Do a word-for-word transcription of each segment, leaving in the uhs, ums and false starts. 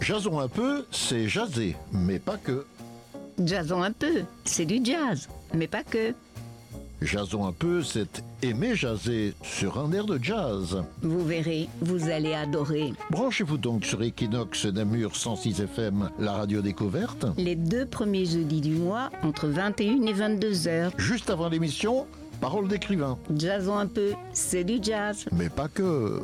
Jazzons un peu, c'est jaser, mais pas que. Jazzons un peu, c'est du jazz, mais pas que. Jazzons un peu, c'est aimer jaser sur un air de jazz. Vous verrez, vous allez adorer. Branchez-vous donc sur Equinox Namur cent six F M, la radio découverte. Les deux premiers jeudis du mois, entre vingt et une et vingt-deux heures. Juste avant l'émission, Parole d'écrivain. Jazzons un peu, c'est du jazz. Mais pas que.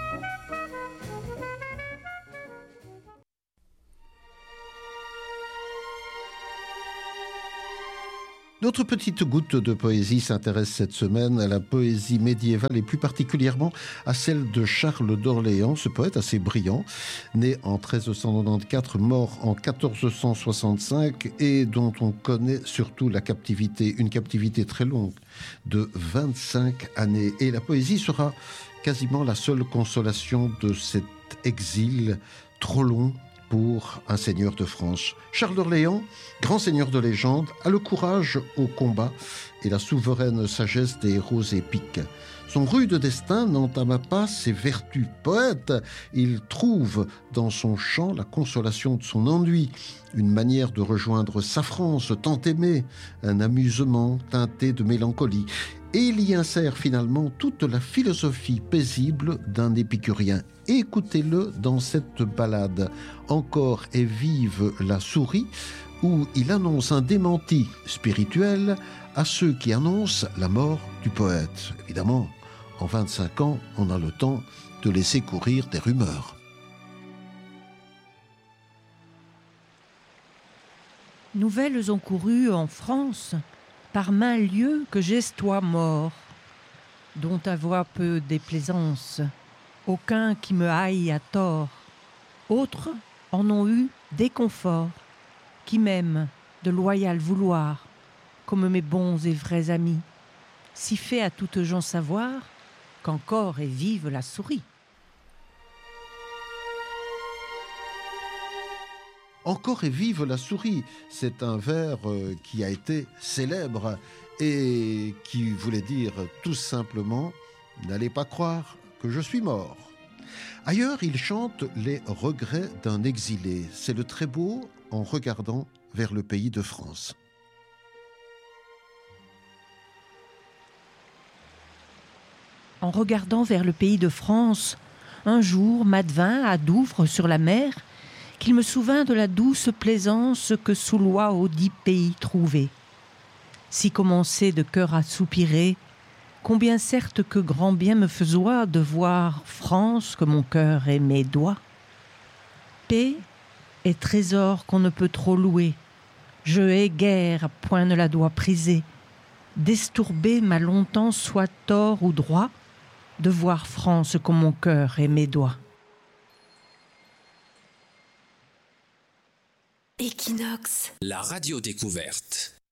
Notre petite goutte de poésie s'intéresse cette semaine à la poésie médiévale et plus particulièrement à celle de Charles d'Orléans, ce poète assez brillant, né en treize cent quatre-vingt-quatorze, mort en quatorze cent soixante-cinq et dont on connaît surtout la captivité, une captivité très longue de vingt-cinq années. Et la poésie sera quasiment la seule consolation de cet exil trop long pour un seigneur de France. Charles d'Orléans, grand seigneur de légende, a le courage au combat et la souveraine sagesse des héros épiques. Son rude destin n'entama pas ses vertus. Poète, il trouve dans son chant la consolation de son ennui, une manière de rejoindre sa France tant aimée, un amusement teinté de mélancolie. Et il y insère finalement toute la philosophie paisible d'un épicurien. Écoutez-le dans cette ballade « Encore est vive la souris » où il annonce un démenti spirituel à ceux qui annoncent la mort du poète. Évidemment, en vingt-cinq ans, on a le temps de laisser courir des rumeurs. Nouvelles ont couru en France par maint lieu que gestois mort, dont ta voix peu déplaisance, aucun qui me haï à tort. Autres en ont eu déconfort, qui m'aiment de loyal vouloir, comme mes bons et vrais amis, si fait à toutes gens savoir qu'encore est vive la souris. Encore est vive la souris, c'est un vers qui a été célèbre et qui voulait dire tout simplement « N'allez pas croire que je suis mort ». Ailleurs, il chante les regrets d'un exilé. C'est le très beau en regardant vers le pays de France. En regardant vers le pays de France, un jour m'advint à Douvres sur la mer, qu'il me souvint de la douce plaisance que sous loi au dit pays trouvait. Si commençait de cœur à soupirer, combien certes que grand bien me faisoit de voir France que mon cœur aimait doit. Paix est trésor qu'on ne peut trop louer, je hais guère, point ne la dois priser. D'estourber m'a longtemps soit tort ou droit, de voir France comme mon cœur aimait doit. Equinox, la radio découverte.